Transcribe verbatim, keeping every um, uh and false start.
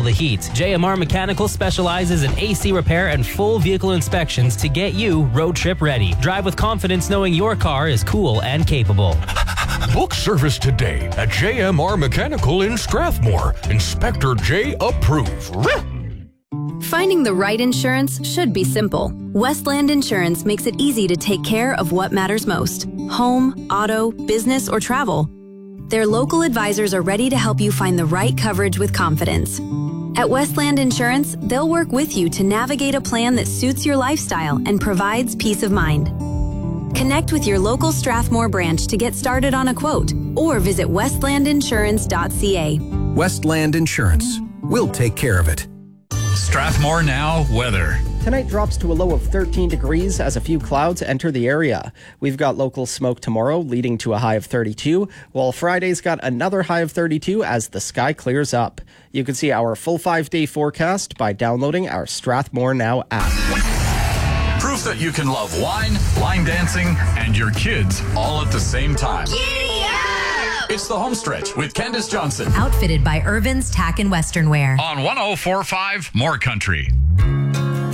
the heat. J M R Mechanical specializes in A C repair and full vehicle inspections to get you road trip ready. Drive with confidence knowing your car is cool and capable. Book service today at J M R Mechanical in Strathmore. Inspector J approved. Finding the right insurance should be simple. Westland Insurance makes it easy to take care of what matters most: home, auto, business, or travel. Their local advisors are ready to help you find the right coverage with confidence. At Westland Insurance, they'll work with you to navigate a plan that suits your lifestyle and provides peace of mind. Connect with your local Strathmore branch to get started on a quote, or visit westland insurance dot c a. Westland Insurance. We'll take care of it. Strathmore Now weather. Tonight drops to a low of thirteen degrees as a few clouds enter the area. We've got local smoke tomorrow, leading to a high of thirty-two, while Friday's got another high of thirty-two as the sky clears up. You can see our full five-day forecast by downloading our Strathmore Now app. Proof that you can love wine, line dancing, and your kids all at the same time. Giddy up! It's the home stretch with Candace Johnson. Outfitted by Irvin's Tack and Western Wear. On one oh four point five More Country.